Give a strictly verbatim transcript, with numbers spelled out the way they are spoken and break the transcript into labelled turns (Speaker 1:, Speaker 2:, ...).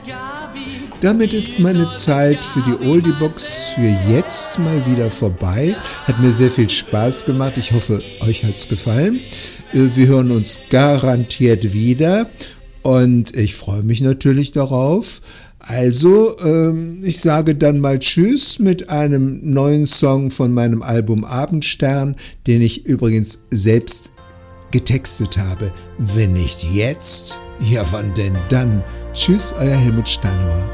Speaker 1: Damit ist meine Zeit für die Oldie-Box für jetzt mal wieder vorbei. Hat mir sehr viel Spaß gemacht. Ich hoffe, euch hat's gefallen. Wir hören uns garantiert wieder und ich freue mich natürlich darauf. Also, ähm, ich sage dann mal Tschüss mit einem neuen Song von meinem Album Abendstern, den ich übrigens selbst getextet habe. Wenn nicht jetzt, ja wann denn dann? Tschüss, euer Helmut Steinauer.